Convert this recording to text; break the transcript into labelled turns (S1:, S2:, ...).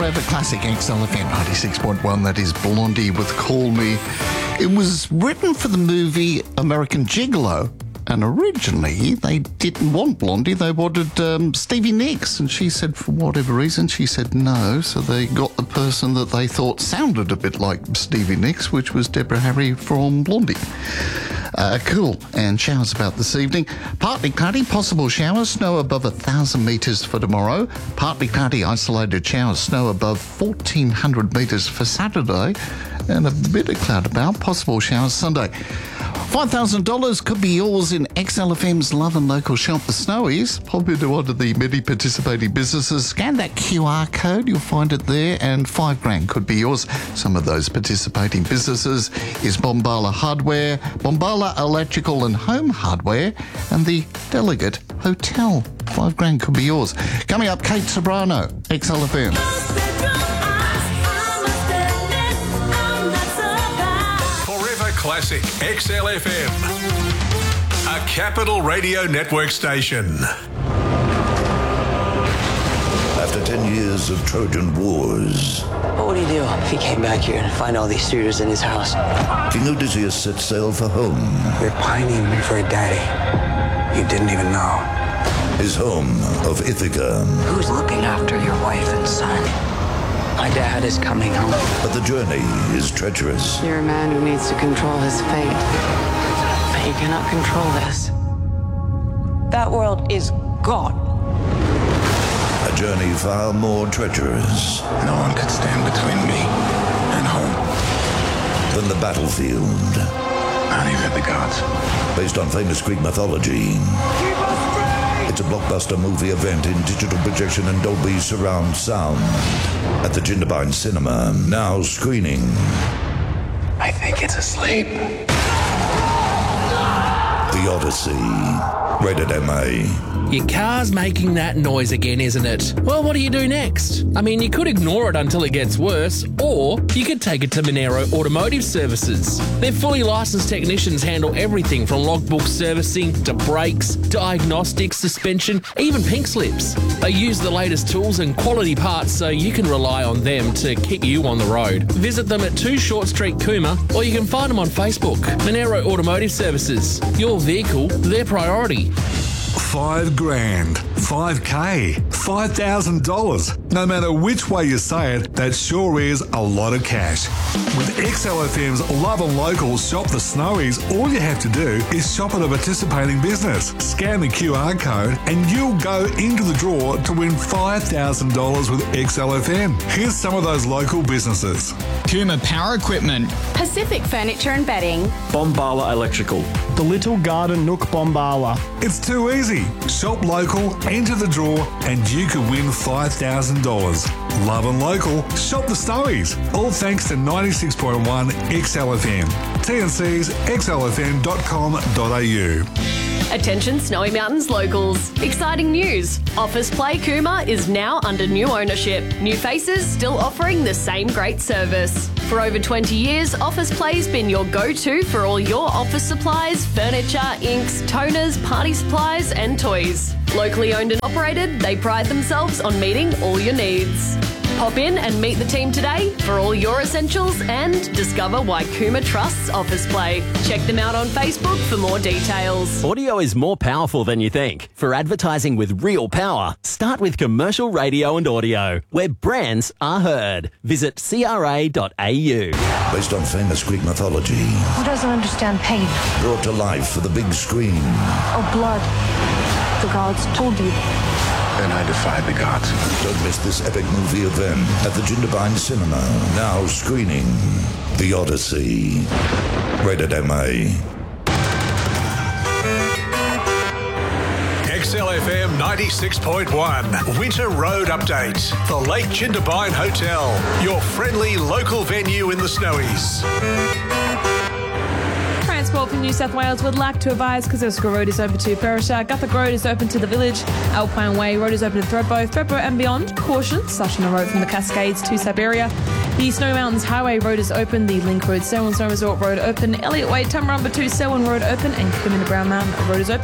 S1: Forever Classic XLFM 96.1. That is Blondie with Call Me. It was written for the movie American Gigolo. And originally, they didn't want Blondie. They wanted Stevie Nicks. And she said, for whatever reason, she said no. So they got the person that they thought sounded a bit like Stevie Nicks, which was Deborah Harry from Blondie. Cool. And showers about this evening. Partly cloudy, possible showers, snow above 1,000 metres for tomorrow. Partly cloudy, isolated showers, snow above 1,400 metres for Saturday. And a bit of cloud about, possible showers Sunday. $5,000 could be yours in XLFM's Love and Local Shop, the Snowies. Pop into one of the many participating businesses. Scan that QR code, you'll find it there, and $5,000 could be yours. Some of those participating businesses is Bombala Hardware, Bombala Electrical and Home Hardware, and the Delegate Hotel. $5,000 could be yours. Coming up, Kate Sobrano, XLFM.
S2: Classic XLFM, a Capital Radio Network station.
S3: After 10 years of Trojan Wars,
S4: what would he do if he came back here and find all these suitors in his house?
S3: King Odysseus set sail for home.
S5: We're pining for a daddy you didn't even know.
S3: His home of Ithaca.
S4: Who's looking after your wife and son? My dad is coming home.
S3: But the journey is treacherous.
S6: You're a man who needs to control his fate. But you cannot control this.
S7: That world is gone.
S3: A journey far more treacherous.
S5: No one could stand between me and home.
S3: Than the battlefield.
S5: Not even the gods.
S3: Based on famous Greek mythology. It's a blockbuster movie event in digital projection and Dolby surround sound at the Jindabyne Cinema. Now screening.
S5: I think it's asleep.
S3: The Odyssey. Rated MA.
S8: Your car's making that noise again, isn't it? Well, what do you do next? I mean, you could ignore it until it gets worse, or you could take it to Monero Automotive Services. Their fully licensed technicians handle everything from logbook servicing to brakes, diagnostics, suspension, even pink slips. They use the latest tools and quality parts so you can rely on them to keep you on the road. Visit them at 2 Short Street, Cooma, or you can find them on Facebook. Monero Automotive Services. Your vehicle, their priority.
S9: $5,000, $5K, $5,000. No matter which way you say it, that sure is a lot of cash. With XLFM's Love and Local Shop the Snowies, all you have to do is shop at a participating business, scan the QR code, and you'll go into the draw to win $5,000 with XLFM. Here's some of those local businesses.
S10: Puma Power Equipment,
S11: Pacific Furniture and Bedding,
S12: Bombala Electrical,
S13: The Little Garden Nook Bombala.
S9: It's too easy. Shop local, enter the draw, and you could win $5,000. Love and Local, shop the Snowies. All thanks to 96.1 XLFM. TNC's xlfm.com.au.
S14: Attention Snowy Mountains locals. Exciting news. Office Play Cooma is now under new ownership. New faces still offering the same great service. For over 20 years, Office Play's been your go-to for all your office supplies, furniture, inks, toners, party supplies and toys. Locally owned and operated, they pride themselves on meeting all your needs. Pop in and meet the team today for all your essentials and discover why Cooma trusts Office Play. Check them out on Facebook for more details.
S15: Audio is more powerful than you think. For advertising with real power, start with commercial radio and audio, where brands are heard. Visit cra.au.
S3: Based on famous Greek mythology.
S16: Who doesn't understand pain?
S3: Brought to life for the big screen.
S16: Oh, blood. The gods told you.
S5: Then I defy the gods.
S3: Don't miss this epic movie event at the Jindabyne Cinema. Now screening The Odyssey. Rated MA.
S2: XLFM 96.1 Winter Road Update. The Lake Jindabyne Hotel. Your friendly local venue in the Snowies.
S17: Transport from New South Wales would like to advise Kosciuszko Road is open to Perisher, Guthrie Road is open to the village, Alpine Way Road is open to Thredbo and beyond. Caution, slushing the road from the Cascades to Siberia. The Snowy Mountains Highway Road is open, the Link Road, Selwyn Snow Resort Road open, Elliott Way, Tumbarumba to Selwyn Road open, and Kickham in the Brown Mountain Road is open.